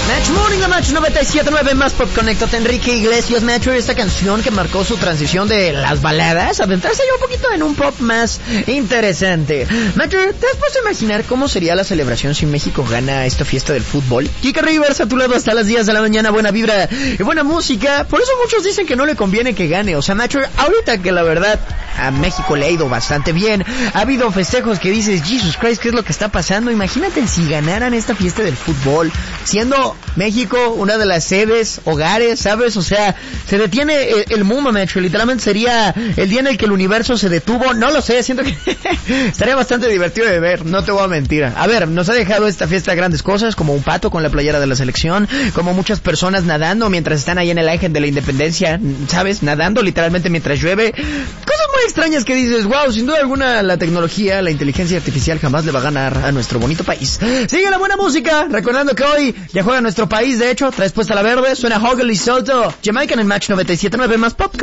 Match 97.9 más Pop. Conéctate, Enrique Iglesias. Metro, esta canción que marcó su transición de las baladas, adentrarse ya un poquito en un pop más interesante. Metro, ¿te has puesto a imaginar cómo sería la celebración si México gana esta fiesta del fútbol? Kika Rivers a tu lado hasta las 10 de la mañana, buena vibra y buena música. Por eso muchos dicen que no le conviene que gane. O sea, Metro, ahorita que la verdad a México le ha ido bastante bien, ha habido festejos que dices, Jesus Christ, ¿qué es lo que está pasando? Imagínate si ganaran esta fiesta del fútbol, siendo México una de las sedes, hogares, ¿sabes? O sea, se detiene el mundo, Metro. Literalmente sería el día en el que el universo se detuvo. No lo sé, siento que estaría bastante divertido de ver, no te voy a mentir. A ver, nos ha dejado esta fiesta grandes cosas, como un pato con la playera de la selección, como muchas personas nadando mientras están ahí en el Ángel de la Independencia, ¿sabes? Nadando literalmente mientras llueve. Cosas muy extrañas que dices, wow, sin duda alguna la tecnología, la inteligencia artificial jamás le va a ganar a nuestro bonito país. Sigue la buena música, recordando que hoy ya juega nuestro país, de hecho, traes puesta la verde, suena Hoggle y Soto, Jamaican en Match 97.9 más Pop.